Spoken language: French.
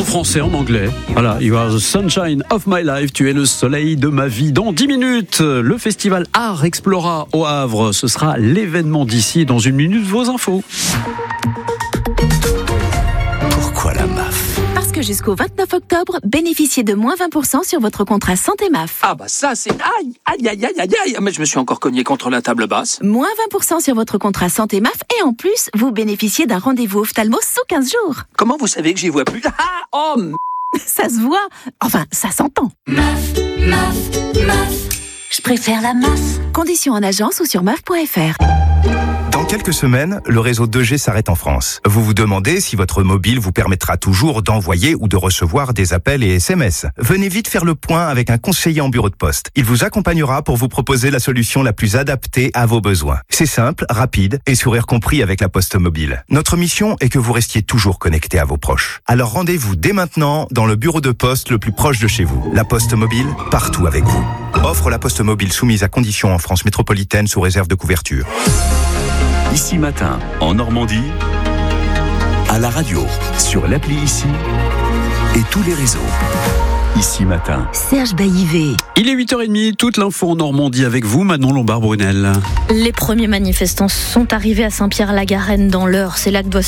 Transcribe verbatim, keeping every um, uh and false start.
En français, en anglais. Voilà, you are the sunshine of my life. Tu es le soleil de ma vie. Dans dix minutes, le festival Art Explora au Havre. Ce sera l'événement d'ici. Dans une minute, vos infos. Pourquoi la M A F ? Parce que jusqu'au vingt-neuf octobre, bénéficiez de moins vingt pour cent sur votre contrat santé M A F. Ah bah ça c'est... Aïe, aïe, aïe, aïe, aïe, aïe. Mais je me suis encore cogné contre la table basse. Moins vingt pour cent sur votre contrat santé M A F et en plus, vous bénéficiez d'un rendez-vous ophtalmo sous quinze jours. Comment vous savez que j'y vois plus? Ah, oh m... Ça se voit. Enfin, ça s'entend. M A F, M A F, M A F. Je préfère la M A F. Conditions en agence ou sur M A F point F R. Dans quelques semaines, le réseau deux G s'arrête en France. Vous vous demandez si votre mobile vous permettra toujours d'envoyer ou de recevoir des appels et S M S. Venez vite faire le point avec un conseiller en bureau de poste. Il vous accompagnera pour vous proposer la solution la plus adaptée à vos besoins. C'est simple, rapide et sourire compris avec la Poste Mobile. Notre mission est que vous restiez toujours connecté à vos proches. Alors rendez-vous dès maintenant dans le bureau de poste le plus proche de chez vous. La Poste Mobile, partout avec vous. Offre la Poste Mobile soumise à conditions en France métropolitaine sous réserve de couverture. Ici Matin, en Normandie, à la radio, sur l'appli Ici et tous les réseaux. Ici Matin. Serge Baillivet. Il est huit heures trente, toute l'info en Normandie avec vous, Manon Lombard-Brunel. Les premiers manifestants sont arrivés à Saint-Pierre-la-Garenne dans l'Eure. C'est là que doit